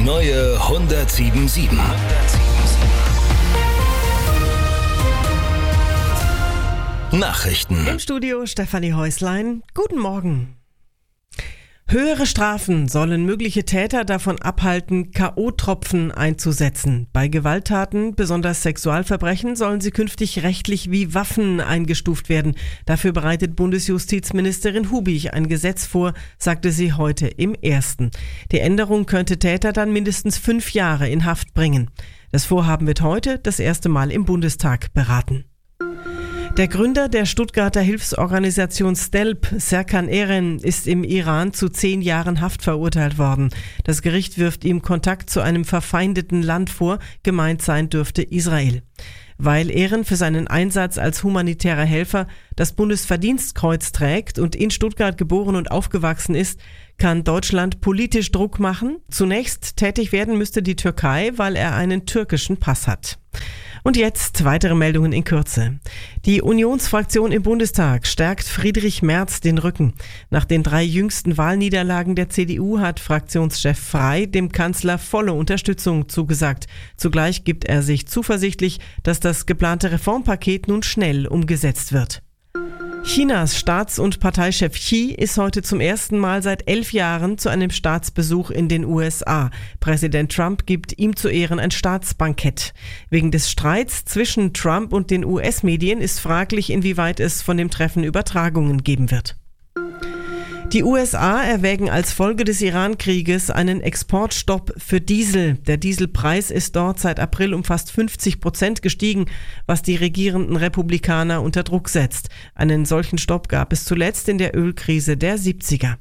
neue 107.7. Nachrichten. Im Studio Stefanie Häuslein. Guten Morgen. Höhere Strafen sollen mögliche Täter davon abhalten, K.O.-Tropfen einzusetzen. Bei Gewalttaten, besonders Sexualverbrechen, sollen sie künftig rechtlich wie Waffen eingestuft werden. Dafür bereitet Bundesjustizministerin Hubich ein Gesetz vor, sagte sie heute im Ersten. Die Änderung könnte Täter dann mindestens 5 Jahre in Haft bringen. Das Vorhaben wird heute das erste Mal im Bundestag beraten. Der Gründer der Stuttgarter Hilfsorganisation STELP, Serkan Eren, ist im Iran zu 10 Jahren Haft verurteilt worden. Das Gericht wirft ihm Kontakt zu einem verfeindeten Land vor, gemeint sein dürfte Israel. Weil Eren für seinen Einsatz als humanitärer Helfer das Bundesverdienstkreuz trägt und in Stuttgart geboren und aufgewachsen ist, kann Deutschland politisch Druck machen. Zunächst tätig werden müsste die Türkei, weil er einen türkischen Pass hat. Und jetzt weitere Meldungen in Kürze. Die Unionsfraktion im Bundestag stärkt Friedrich Merz den Rücken. Nach den 3 jüngsten Wahlniederlagen der CDU hat Fraktionschef Frey dem Kanzler volle Unterstützung zugesagt. Zugleich gibt er sich zuversichtlich, dass das geplante Reformpaket nun schnell umgesetzt wird. Chinas Staats- und Parteichef Xi ist heute zum ersten Mal seit 11 Jahren zu einem Staatsbesuch in den USA. Präsident Trump gibt ihm zu Ehren ein Staatsbankett. Wegen des Streits zwischen Trump und den US-Medien ist fraglich, inwieweit es von dem Treffen Übertragungen geben wird. Die USA erwägen als Folge des Iran-Krieges einen Exportstopp für Diesel. Der Dieselpreis ist dort seit April um fast 50% gestiegen, was die regierenden Republikaner unter Druck setzt. Einen solchen Stopp gab es zuletzt in der Ölkrise der 70er.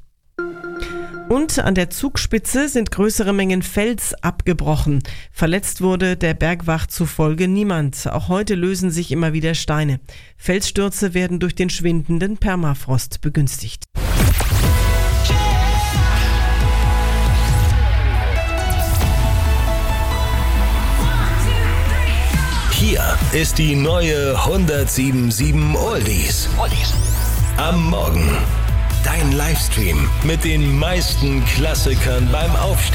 Und an der Zugspitze sind größere Mengen Fels abgebrochen. Verletzt wurde der Bergwacht zufolge niemand. Auch heute lösen sich immer wieder Steine. Felsstürze werden durch den schwindenden Permafrost begünstigt. Hier ist die neue 107.7 Oldies. Am Morgen. Dein Livestream mit den meisten Klassikern beim Aufstehen.